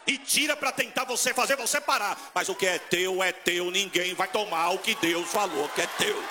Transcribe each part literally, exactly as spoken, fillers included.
e tira para tentar você fazer você parar. Mas o que é teu é teu, ninguém vai tomar o que Deus falou que é teu.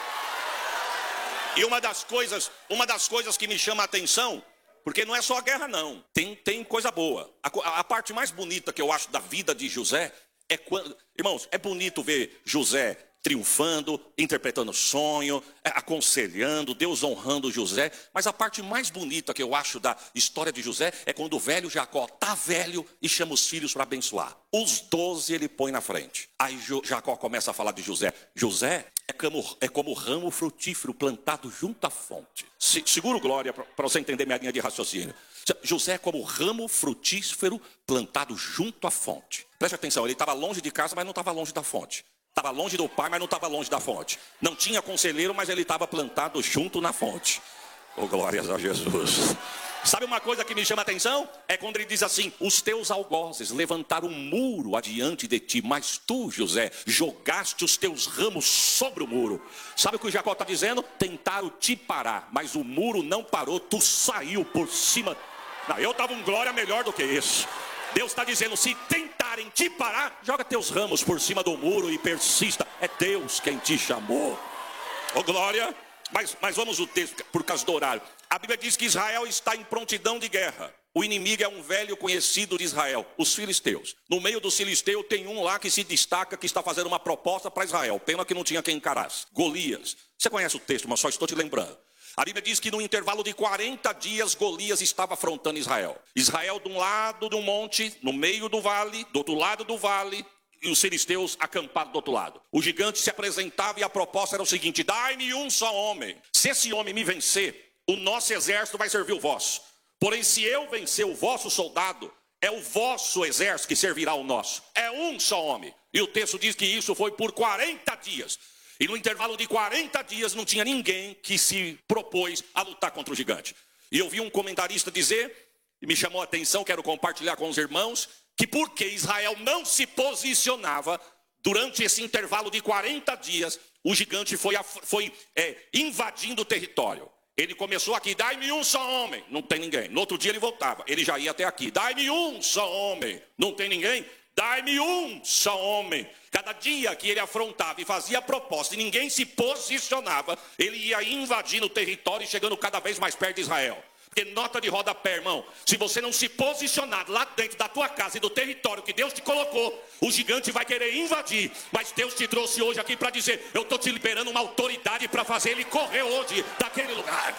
E uma das coisas, uma das coisas que me chama a atenção, porque não é só a guerra não, tem, tem coisa boa. A, a parte mais bonita que eu acho da vida de José é quando, irmãos, é bonito ver José triunfando, interpretando sonho, aconselhando, Deus honrando José. Mas a parte mais bonita que eu acho da história de José é quando o velho Jacó está velho e chama os filhos para abençoar. Os doze ele põe na frente. Aí Jacó começa a falar de José. José é como, é como ramo frutífero plantado junto à fonte. Se, seguro glória para você entender minha linha de raciocínio. José é como ramo frutífero plantado junto à fonte. Preste atenção, ele estava longe de casa, mas não estava longe da fonte. Estava longe do pai, mas não estava longe da fonte. Não tinha conselheiro, mas ele estava plantado junto na fonte. Oh, glórias a Jesus. Sabe uma coisa que me chama a atenção? É quando ele diz assim: os teus algozes levantaram um muro adiante de ti, mas tu, José, jogaste os teus ramos sobre o muro. Sabe o que o Jacó está dizendo? Tentaram te parar, mas o muro não parou, tu saiu por cima. Não, eu estava um glória melhor do que isso. Deus está dizendo: se tentarem te parar, joga teus ramos por cima do muro e persista. É Deus quem te chamou. Oh, glória. Mas, mas vamos ao texto, por causa do horário. A Bíblia diz que Israel está em prontidão de guerra. O inimigo é um velho conhecido de Israel, os filisteus. No meio dos filisteus tem um lá que se destaca, que está fazendo uma proposta para Israel. Pena que não tinha quem encarasse. Golias. Você conhece o texto, mas só estou te lembrando. A Bíblia diz que no intervalo de quarenta dias, Golias estava afrontando Israel. Israel de um lado do monte, no meio do vale, do outro lado do vale, e os filisteus acampados do outro lado. O gigante se apresentava e a proposta era o seguinte: dai-me um só homem. Se esse homem me vencer, o nosso exército vai servir o vosso. Porém, se eu vencer o vosso soldado, é o vosso exército que servirá o nosso. É um só homem. E o texto diz que isso foi por quarenta dias. E no intervalo de quarenta dias não tinha ninguém que se propôs a lutar contra o gigante. E eu vi um comentarista dizer, e me chamou a atenção, quero compartilhar com os irmãos, que porque Israel não se posicionava durante esse intervalo de quarenta dias, o gigante foi, foi é, invadindo o território. Ele começou aqui: dai-me um só homem. Não tem ninguém. No outro dia ele voltava, ele já ia até aqui: dai-me um só homem. Não tem ninguém. Dai-me um só homem. Cada dia que ele afrontava e fazia a proposta e ninguém se posicionava, ele ia invadindo o território e chegando cada vez mais perto de Israel. Porque nota de rodapé, irmão, se você não se posicionar lá dentro da tua casa e do território que Deus te colocou, o gigante vai querer invadir. Mas Deus te trouxe hoje aqui para dizer: eu estou te liberando uma autoridade para fazer ele correr hoje daquele lugar.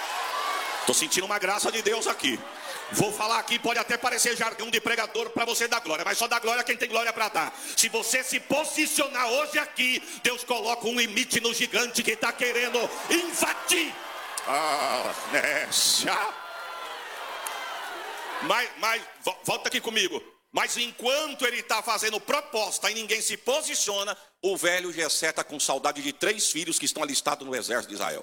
Estou sentindo uma graça de Deus aqui. Vou falar aqui, pode até parecer jargão de pregador para você dar glória, mas só dá glória quem tem glória para dar. Se você se posicionar hoje aqui, Deus coloca um limite no gigante que está querendo invadir. Ah, nessa. Mas, mas, volta aqui comigo. Mas enquanto ele está fazendo proposta e ninguém se posiciona, o velho Jessé está com saudade de três filhos que estão alistados no exército de Israel.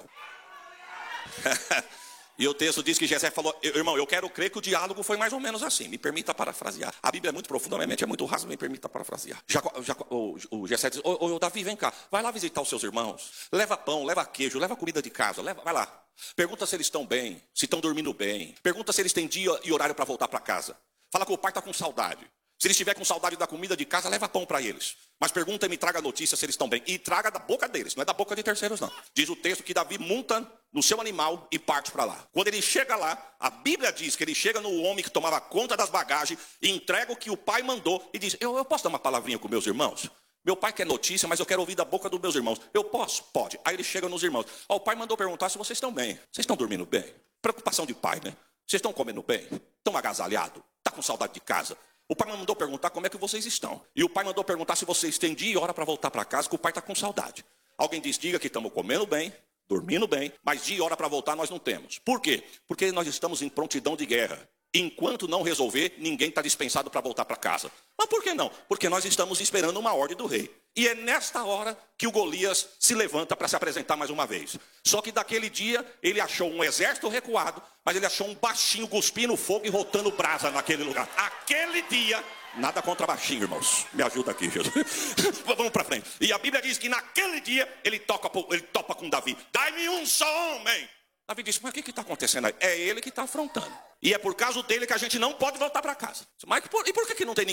E o texto diz que Jessé falou: irmão, eu quero crer que o diálogo foi mais ou menos assim. Me permita parafrasear. A Bíblia é muito profunda, minha mente é muito rasa, me permita parafrasear. Jacó, Jacó, o, o Jessé diz: ô, ô, Davi, vem cá, vai lá visitar os seus irmãos. Leva pão, leva queijo, leva comida de casa, leva, vai lá. Pergunta se eles estão bem, se estão dormindo bem. Pergunta se eles têm dia e horário para voltar para casa. Fala que o pai está com saudade. Se ele estiver com saudade da comida de casa, leva pão para eles. Mas pergunta e me traga notícia se eles estão bem. E traga da boca deles, não é da boca de terceiros não. Diz o texto que Davi monta no seu animal e parte para lá. Quando ele chega lá, a Bíblia diz que ele chega no homem que tomava conta das bagagens, e entrega o que o pai mandou e diz: eu, eu posso dar uma palavrinha com meus irmãos? Meu pai quer notícia, mas eu quero ouvir da boca dos meus irmãos. Eu posso? Pode. Aí ele chega nos irmãos. Ó, o pai mandou perguntar se vocês estão bem. Vocês estão dormindo bem? Preocupação de pai, né? Vocês estão comendo bem? Estão agasalhados? Está com saudade de casa? O pai mandou perguntar como é que vocês estão. E o pai mandou perguntar se vocês têm dia e hora para voltar para casa, que o pai está com saudade. Alguém diz: diga que estamos comendo bem, dormindo bem, mas dia e hora para voltar nós não temos. Por quê? Porque nós estamos em prontidão de guerra. Enquanto não resolver, ninguém está dispensado para voltar para casa. Mas por que não? Porque nós estamos esperando uma ordem do rei. E é nesta hora que o Golias se levanta para se apresentar mais uma vez. Só que daquele dia, ele achou um exército recuado, mas ele achou um baixinho cuspindo fogo e rotando brasa naquele lugar. Aquele dia, nada contra baixinho, irmãos. Me ajuda aqui, Jesus. Vamos para frente. E a Bíblia diz que naquele dia, ele, toca, ele topa com Davi: dai-me um só homem. Davi disse: mas o que está acontecendo aí? É ele que está afrontando. E é por causa dele que a gente não pode voltar para casa. Mas por, e por que, que não tem ninguém?